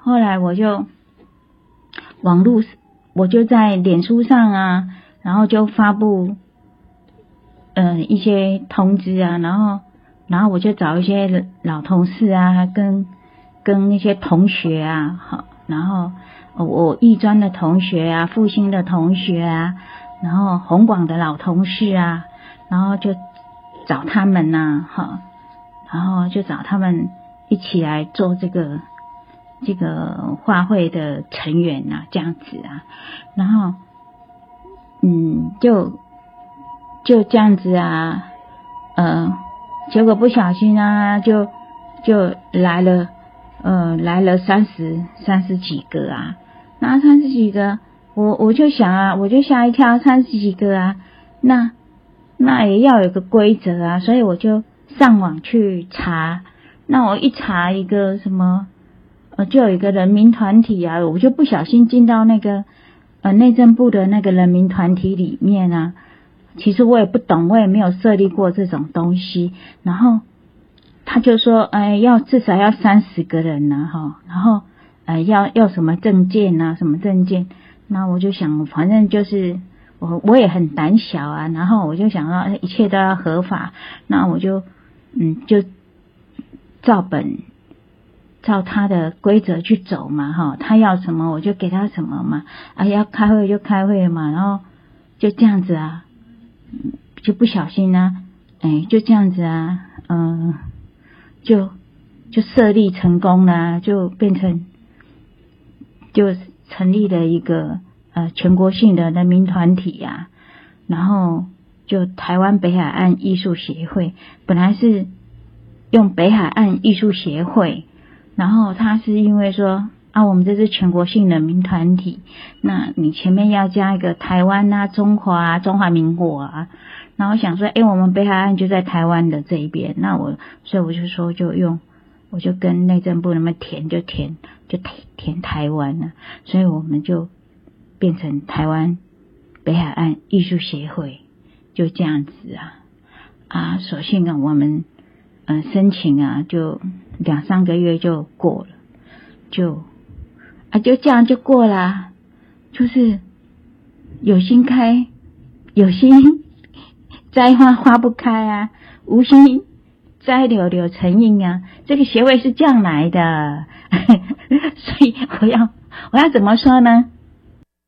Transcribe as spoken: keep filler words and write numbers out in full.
后来我就网络，我就在脸书上啊，然后就发布呃一些通知啊，然后然后我就找一些老同事啊，跟跟一些同学啊，好，然后我艺专的同学啊，复兴的同学啊，然后弘广的老同事啊，然后就找他们呐、啊，好，然后就找他们一起来做这个这个画会的成员啊，这样子啊，然后嗯，就就这样子啊，呃，结果不小心啊，就就来了，呃，来了三十三十几个啊，那三十几个，我我就想啊，我就吓一跳，三十几个啊，那那也要有个规则啊，所以我就上网去查，那我一查一个什么，呃，就有一个人民团体啊，我就不小心进到那个呃内政部的那个人民团体里面啊。其实我也不懂，我也没有设立过这种东西。然后他就说，哎，要至少要三十个人呢、啊，哈，然后呃要要什么证件啊，什么证件。那我就想，反正就是我我也很胆小啊，然后我就想到一切都要合法，那我就嗯就照本照他的规则去走嘛，哈，他要什么我就给他什么嘛，啊要开会就开会嘛，然后就这样子啊。就不小心呢、啊，哎，就这样子啊，嗯、呃，就就设立成功了，就变成就成立了一个呃全国性的人民团体呀、啊，然后就台湾北海岸艺术协会，本来是用北海岸艺术协会，然后他是因为说。啊，我们这是全国性人民团体，那你前面要加一个台湾啊、中华啊、中华民国啊，然后想说，哎，我们北海岸就在台湾的这一边，那我所以我就说就用，我就跟内政部那么填就填就填填台湾了，所以我们就变成台湾北海岸艺术协会，就这样子啊啊，所幸啊我们嗯、呃、申请啊就两三个月就过了，就。啊，就这样就过了，就是有心开，有心栽花花不开啊，无心栽柳柳成荫啊。这个协会是这样来的，所以我要我要怎么说呢？